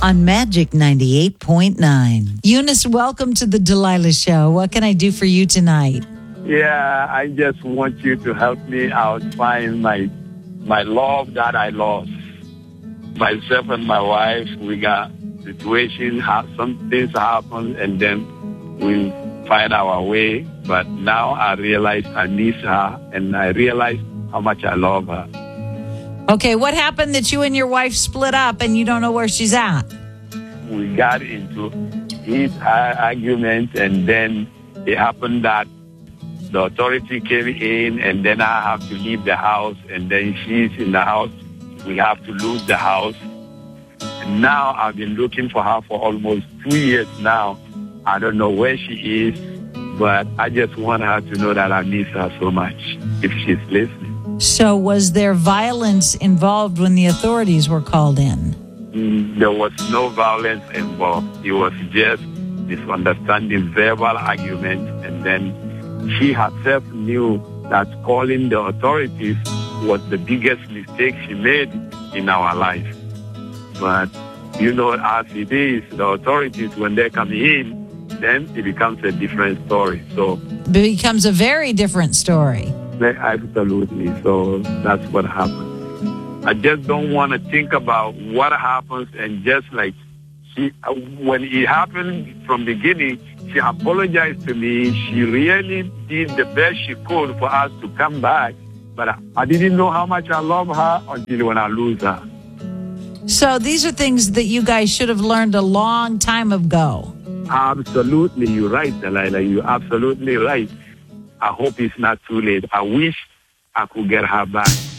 on Magic 98.9. Eunice, welcome to the Delilah Show. What can I do for you tonight? Yeah, I just want you to help me out find my love that I lost. Myself and my wife, we got situation, some things happen, and then we find our way. But now I realize I miss her, and I realize how much I love her. Okay, what happened that you and your wife split up and you don't know where she's at? We got into heat argument, and then it happened that the authority came in, and then I have to leave the house, and then she's in the house. We have to lose the house. And now I've been looking for her for almost 2 years now. I don't know where she is, but I just want her to know that I miss her so much, if she's listening. So was there violence involved when the authorities were called in? There was no violence involved. It was just misunderstanding, verbal argument, and then she herself knew that calling the authorities was the biggest mistake she made in our life. But, you know, as it is, the authorities, when they come in, then it becomes a different story. So It becomes a very different story. absolutely. So that's what happened. I just don't want to think about what happens, and just like when it happened from the beginning, she apologized to me. She really did the best she could for us to come back. But I didn't know how much I love her until when I lose her. So these are things that you guys should have learned a long time ago. Absolutely. You're right, Delilah. You're absolutely right. I hope it's not too late. I wish I could get her back.